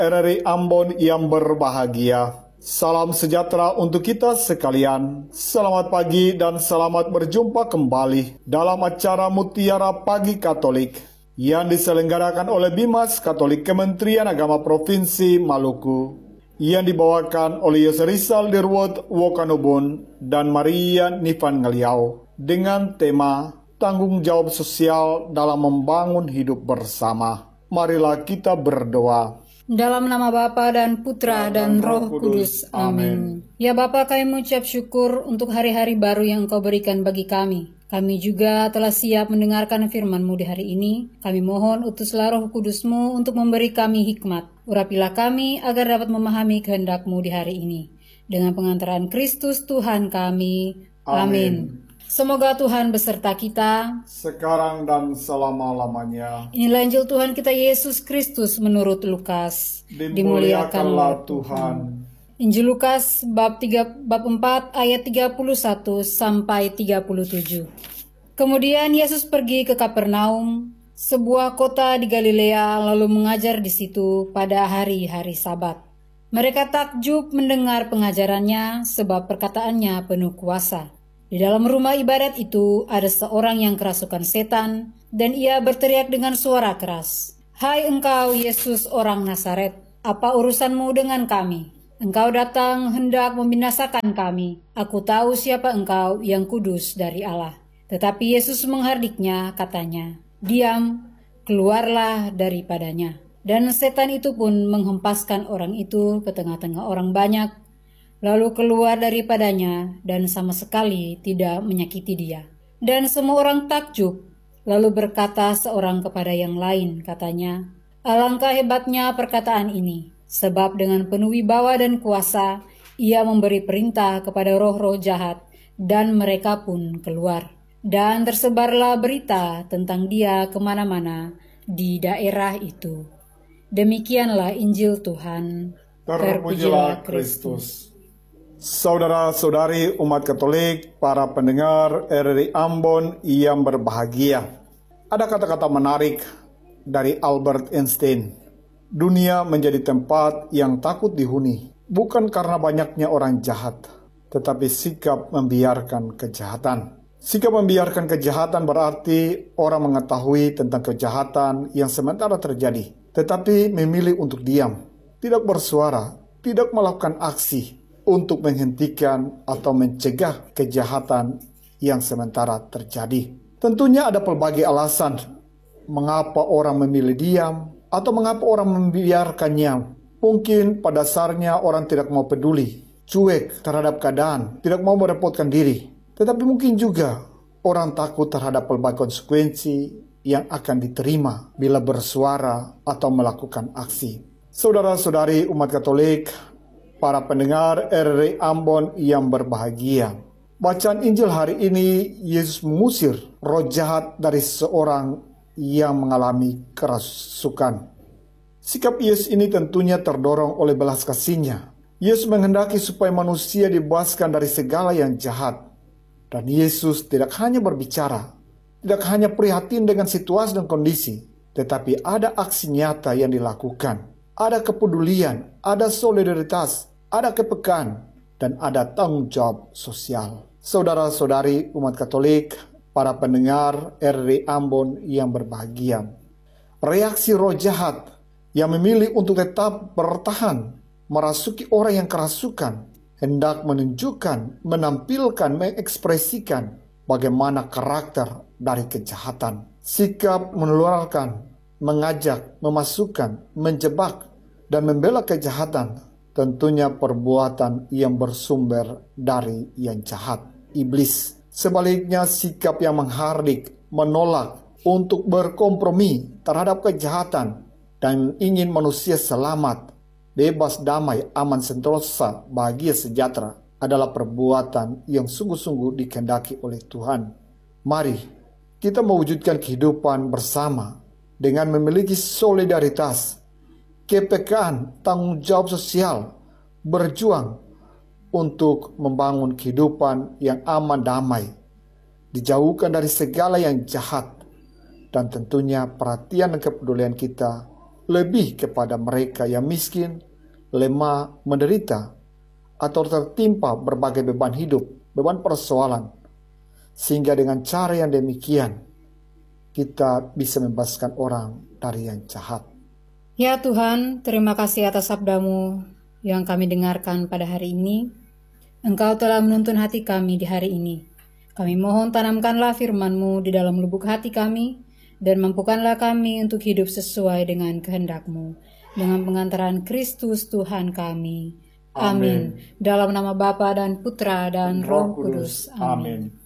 RRI Ambon yang berbahagia. Salam sejahtera untuk kita sekalian. Selamat pagi dan selamat berjumpa kembali dalam acara Mutiara Pagi Katolik yang diselenggarakan oleh Bimas Katolik Kementerian Agama Provinsi Maluku, yang dibawakan oleh Yose Rizal Dirwood Wokanubun dan Maria Nifan Ngeliau dengan tema tanggung jawab sosial dalam membangun hidup bersama. Marilah kita berdoa. Dalam nama Bapa dan Putra dan Roh Kudus. Amin. Ya Bapa, kami mengucap syukur untuk hari-hari baru yang Engkau berikan bagi kami. Kami juga telah siap mendengarkan firman-Mu di hari ini. Kami mohon utuslah Roh Kudus-Mu untuk memberi kami hikmat. Urapilah kami agar dapat memahami kehendak-Mu di hari ini. Dengan pengantaran Kristus Tuhan kami. Amin. Semoga Tuhan beserta kita sekarang dan selama-lamanya. Inilah Injil Tuhan kita Yesus Kristus menurut Lukas. Dimuliakanlah Tuhan. Injil Lukas bab 4 ayat 31 sampai 37. Kemudian Yesus pergi ke Kapernaum, sebuah kota di Galilea, lalu mengajar di situ pada hari-hari Sabat. Mereka takjub mendengar pengajarannya sebab perkataannya penuh kuasa. Di dalam rumah ibadat itu ada seorang yang kerasukan setan, dan ia berteriak dengan suara keras, "Hai engkau Yesus orang Nazaret, apa urusanmu dengan kami? Engkau datang hendak membinasakan kami. Aku tahu siapa engkau, yang kudus dari Allah." Tetapi Yesus menghardiknya, katanya, "Diam, keluarlah daripadanya." Dan setan itu pun menghempaskan orang itu ke tengah-tengah orang banyak, lalu keluar daripadanya dan sama sekali tidak menyakiti dia. Dan semua orang takjub, lalu berkata seorang kepada yang lain, katanya, "Alangkah hebatnya perkataan ini, sebab dengan penuh wibawa dan kuasa, ia memberi perintah kepada roh-roh jahat, dan mereka pun keluar." Dan tersebarlah berita tentang dia kemana-mana di daerah itu. Demikianlah Injil Tuhan. Terpujilah Kristus. Saudara-saudari umat Katolik, para pendengar RRI Ambon yang berbahagia. Ada kata-kata menarik dari Albert Einstein. Dunia menjadi tempat yang takut dihuni, bukan karena banyaknya orang jahat, tetapi sikap membiarkan kejahatan. Sikap membiarkan kejahatan berarti orang mengetahui tentang kejahatan yang sementara terjadi, tetapi memilih untuk diam, tidak bersuara, tidak melakukan aksi untuk menghentikan atau mencegah kejahatan yang sementara terjadi. Tentunya ada pelbagai alasan mengapa orang memilih diam atau mengapa orang membiarkannya. Mungkin pada dasarnya orang tidak mau peduli, cuek terhadap keadaan, tidak mau merepotkan diri. Tetapi mungkin juga orang takut terhadap pelbagai konsekuensi yang akan diterima bila bersuara atau melakukan aksi. Saudara-saudari umat Katolik, para pendengar RRI Ambon yang berbahagia. Bacaan Injil hari ini, Yesus mengusir roh jahat dari seorang yang mengalami kerasukan. Sikap Yesus ini tentunya terdorong oleh belas kasih-Nya. Yesus menghendaki supaya manusia dibebaskan dari segala yang jahat. Dan Yesus tidak hanya berbicara, tidak hanya prihatin dengan situasi dan kondisi, tetapi ada aksi nyata yang dilakukan. Ada kepedulian, ada solidaritas, ada kepekaan, dan ada tanggung jawab sosial. Saudara-saudari umat Katolik, para pendengar RRI Ambon yang berbahagia. Reaksi roh jahat yang memilih untuk tetap bertahan, merasuki orang yang kerasukan, hendak menunjukkan, menampilkan, mengekspresikan bagaimana karakter dari kejahatan. Sikap menularkan, mengajak, memasukkan, menjebak, dan membela kejahatan tentunya perbuatan yang bersumber dari yang jahat, iblis. Sebaliknya sikap yang menghardik, menolak, untuk berkompromi terhadap kejahatan dan ingin manusia selamat, bebas, damai, aman, sentosa, bahagia, sejahtera adalah perbuatan yang sungguh-sungguh dikehendaki oleh Tuhan. Mari kita mewujudkan kehidupan bersama dengan memiliki solidaritas, kepekaan, tanggung jawab sosial, berjuang untuk membangun kehidupan yang aman, damai, dijauhkan dari segala yang jahat, dan tentunya perhatian dan kepedulian kita lebih kepada mereka yang miskin, lemah, menderita, atau tertimpa berbagai beban hidup, beban persoalan. Sehingga dengan cara yang demikian, kita bisa membebaskan orang dari yang jahat. Ya Tuhan, terima kasih atas sabda-Mu yang kami dengarkan pada hari ini. Engkau telah menuntun hati kami di hari ini. Kami mohon tanamkanlah firman-Mu di dalam lubuk hati kami, dan mampukanlah kami untuk hidup sesuai dengan kehendak-Mu. Dengan pengantaran Kristus Tuhan kami. Amin. Dalam nama Bapa dan Putra dan Roh Kudus. Amin.